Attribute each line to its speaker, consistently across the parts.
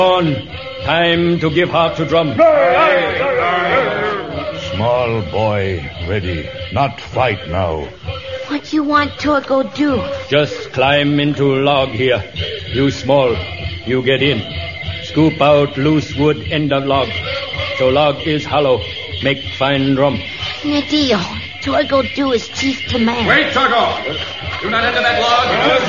Speaker 1: On. Time to give heart to drum.
Speaker 2: Small boy, ready. Not fight now.
Speaker 3: What you want Torgo do?
Speaker 1: Just climb into log here. You small. You get in. Scoop out loose wood end of log. So log is hollow. Make fine drum.
Speaker 3: Nadio, Torgo do is chief command.
Speaker 4: Wait, Torgo! Do not enter that log.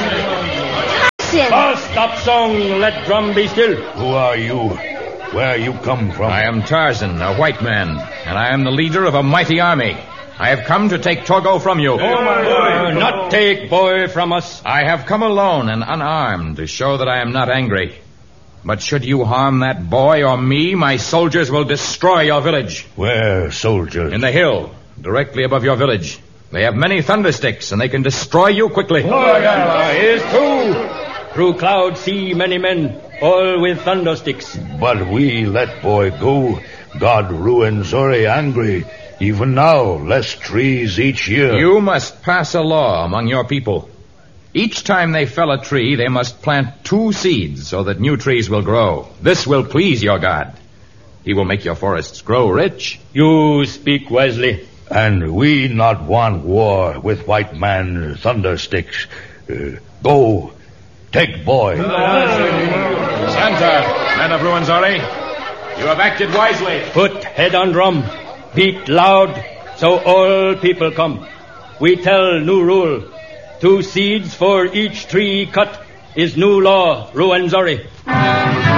Speaker 1: Stop song. Let drum be still.
Speaker 2: Who are you? Where you come from?
Speaker 4: I am Tarzan, a white man, and I am the leader of a mighty army. I have come to take Torgo from you.
Speaker 1: Not take boy from us.
Speaker 4: I have come alone and unarmed to show that I am not angry. But should you harm that boy or me, my soldiers will destroy your village.
Speaker 2: Where, soldiers?
Speaker 4: In the hill, directly above your village. They have many thundersticks, and they can destroy you quickly.
Speaker 1: Here's true. Through clouds see many men, all with thundersticks.
Speaker 2: But we let boy go. God ruin Zori angry. Even now, less trees each year.
Speaker 4: You must pass a law among your people. Each time they fell a tree, they must plant 2 seeds so that new trees will grow. This will please your God. He will make your forests grow rich.
Speaker 1: You speak wisely.
Speaker 2: And we not want war with white man thundersticks. Go. Take boy.
Speaker 4: Santa, man of Ruwenzori, you have acted wisely.
Speaker 1: Put head on drum. Beat loud, so all people come. We tell new rule. 2 seeds for each tree cut is new law, Ruwenzori.